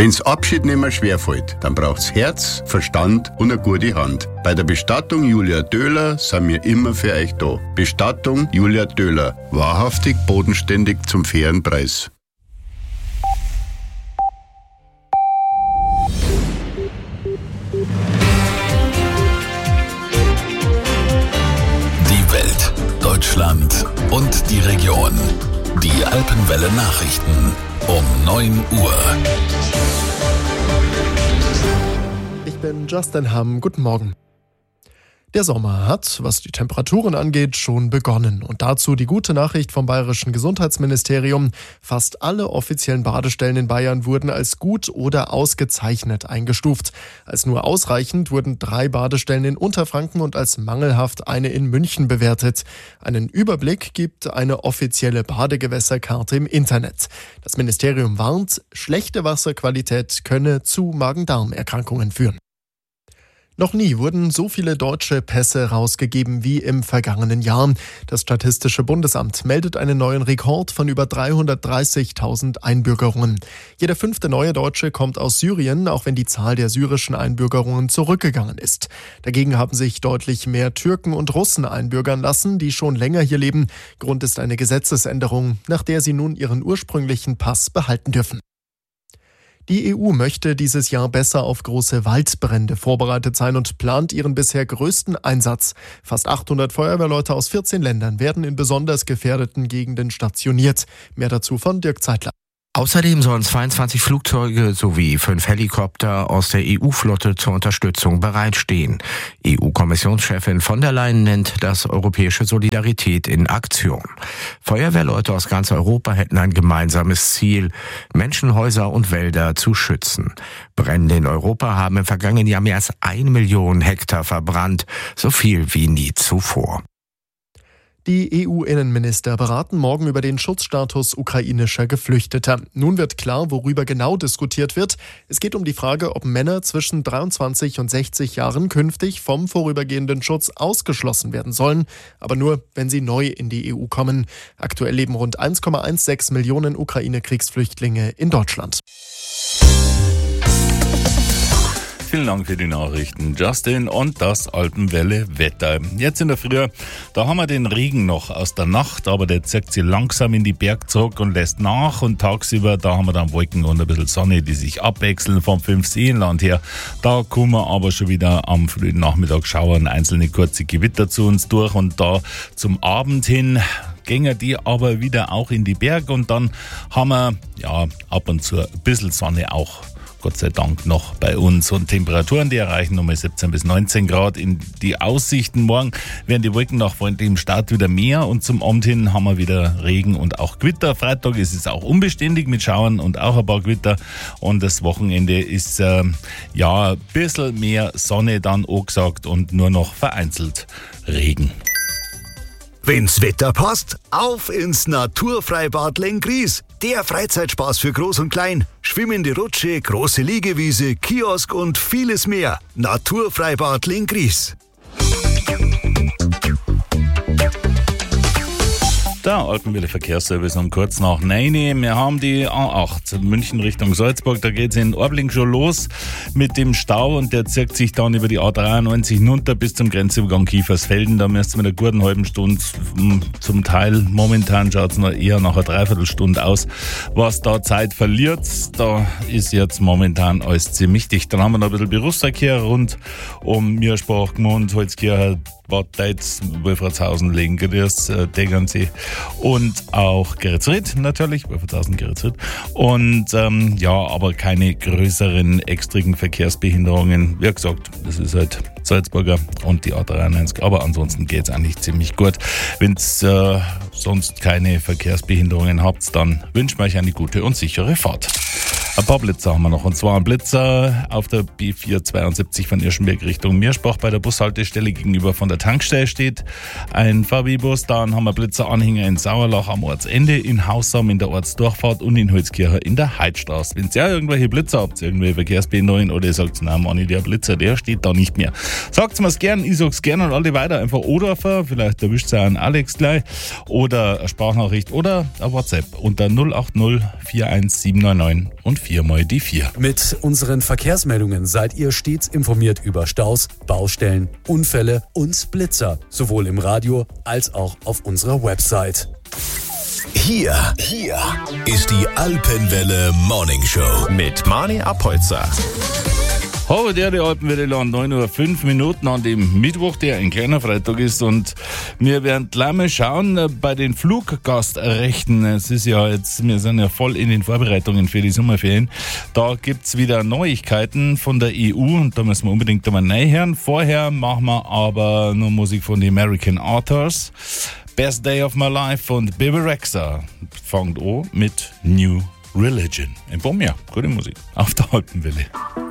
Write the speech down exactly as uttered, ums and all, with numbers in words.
Wenn's Abschied nicht mehr schwerfällt, dann braucht's Herz, Verstand und eine gute Hand. Bei der Bestattung Julia Döhler sind wir immer für euch da. Bestattung Julia Döhler. Wahrhaftig, bodenständig zum fairen Preis. Die Welt, Deutschland und die Region. Die Alpenwelle Nachrichten um neun Uhr. Ich bin Justin Hamm. Guten Morgen. Der Sommer hat, was die Temperaturen angeht, schon begonnen. Und dazu die gute Nachricht vom Bayerischen Gesundheitsministerium. Fast alle offiziellen Badestellen in Bayern wurden als gut oder ausgezeichnet eingestuft. Als nur ausreichend wurden drei Badestellen in Unterfranken und als mangelhaft eine in München bewertet. Einen Überblick gibt eine offizielle Badegewässerkarte im Internet. Das Ministerium warnt, schlechte Wasserqualität könne zu Magen-Darm-Erkrankungen führen. Noch nie wurden so viele deutsche Pässe rausgegeben wie im vergangenen Jahr. Das Statistische Bundesamt meldet einen neuen Rekord von über dreihundertdreißigtausend Einbürgerungen. Jeder fünfte neue Deutsche kommt aus Syrien, auch wenn die Zahl der syrischen Einbürgerungen zurückgegangen ist. Dagegen haben sich deutlich mehr Türken und Russen einbürgern lassen, die schon länger hier leben. Grund ist eine Gesetzesänderung, nach der sie nun ihren ursprünglichen Pass behalten dürfen. Die E U möchte dieses Jahr besser auf große Waldbrände vorbereitet sein und plant ihren bisher größten Einsatz. Fast achthundert Feuerwehrleute aus vierzehn Ländern werden in besonders gefährdeten Gegenden stationiert. Mehr dazu von Dirk Zeitler. Außerdem sollen zweiundzwanzig Flugzeuge sowie fünf Helikopter aus der E U-Flotte zur Unterstützung bereitstehen. E U-Kommissionschefin von der Leyen nennt das europäische Solidarität in Aktion. Feuerwehrleute aus ganz Europa hätten ein gemeinsames Ziel, Menschen, Häuser und Wälder zu schützen. Brände in Europa haben im vergangenen Jahr mehr als eine Million Hektar verbrannt, so viel wie nie zuvor. Die E U-Innenminister beraten morgen über den Schutzstatus ukrainischer Geflüchteter. Nun wird klar, worüber genau diskutiert wird. Es geht um die Frage, ob Männer zwischen dreiundzwanzig und sechzig Jahren künftig vom vorübergehenden Schutz ausgeschlossen werden sollen, aber nur, wenn sie neu in die E U kommen. Aktuell leben rund eins Komma sechzehn Millionen Ukraine-Kriegsflüchtlinge in Deutschland. Vielen Dank für die Nachrichten, Justin, und das Alpenwelle-Wetter. Jetzt in der Früh, da haben wir den Regen noch aus der Nacht, aber der zieht sich langsam in die Berge zurück und lässt nach. Und tagsüber, da haben wir dann Wolken und ein bisschen Sonne, die sich abwechseln vom Fünfseenland her. Da kommen wir aber schon wieder am frühen Nachmittag schauern einzelne kurze Gewitter zu uns durch. Und da zum Abend hin gingen die aber wieder auch in die Berge. Und dann haben wir ja ab und zu ein bisschen Sonne auch, Gott sei Dank, noch bei uns. Und Temperaturen, die erreichen nochmal siebzehn bis neunzehn Grad. In die Aussichten morgen werden die Wolken nach freundlichem Start wieder mehr und zum Abend hin haben wir wieder Regen und auch Gewitter. Freitag ist es auch unbeständig mit Schauern und auch ein paar Gewitter. Und das Wochenende ist äh, ja ein bisschen mehr Sonne dann angesagt und nur noch vereinzelt Regen. Wenn's Wetter passt, auf ins Naturfreibad Lenggries. Der Freizeitspaß für Groß und Klein. Schwimmende Rutsche, große Liegewiese, Kiosk und vieles mehr. Naturfreibad Lenggries. Der Alpenwelle Verkehrsservice um kurz nach neun. Wir haben die A acht München Richtung Salzburg. Da geht es in Orbling schon los mit dem Stau und der zieht sich dann über die A dreiundneunzig hinunter bis zum Grenzübergang Kiefersfelden. Da müsst ihr mit einer guten halben Stunde, zum Teil momentan schaut es noch eher nach einer Dreiviertelstunde aus, was da Zeit verliert. Da ist jetzt momentan alles ziemlich dicht. Dann haben wir noch ein bisschen Berufsverkehr rund um Miersbach, Gmund, Holzkirchen, Bad Deitz, Wolfratshausen, Lenggries, Tegernsee und auch Geretsried natürlich, Wolfratshausen, Geretsried. Und ähm, ja, aber keine größeren extrigen Verkehrsbehinderungen. Wie gesagt, das ist halt Salzburger und die A dreiundneunzig, aber ansonsten geht es eigentlich ziemlich gut. Wenn ihr äh, sonst keine Verkehrsbehinderungen habt, dann wünschen wir euch eine gute und sichere Fahrt. Ein paar Blitzer haben wir noch, und zwar ein Blitzer auf der B vierhundertzweiundsiebzig von Irschenberg Richtung Miersbach bei der Bushaltestelle gegenüber von der Tankstelle steht ein V W-Bus. Dann haben wir Blitzeranhänger in Sauerlach am Ortsende, in Haussam in der Ortsdurchfahrt und in Holzkirchen in der Heidstraße. Wenn ihr irgendwelche Blitzer habt, irgendwelche Verkehrsbehinderungen oder ihr sagt, nein Manni, der Blitzer, der steht da nicht mehr, sagt mir's gern, ich sag's gern und alle weiter, einfach Oderfer, vielleicht erwischt ihr einen Alex gleich, oder eine Sprachnachricht oder eine WhatsApp unter null acht null vier eins sieben neun neun und vier mal die vier. Mit unseren Verkehrsmeldungen seid ihr stets informiert über Staus, Baustellen, Unfälle und Blitzer, sowohl im Radio als auch auf unserer Website. Hier, hier ist die Alpenwelle Morning Show mit Mani Apolzer. Hallo, der die Alpenwelle Land, neun Uhr fünf Minuten an dem Mittwoch, der ein kleiner Freitag ist, und wir werden gleich mal schauen bei den Fluggastrechten. Es ist ja jetzt, wir sind ja voll in den Vorbereitungen für die Sommerferien. Da gibt's wieder Neuigkeiten von der E U und da müssen wir unbedingt einmal reinhören. Vorher machen wir aber noch Musik von den American Authors. Best Day of My Life und Bebe Rexha fängt an mit New Religion. In Bomja, gute Musik auf der Alpenwelle.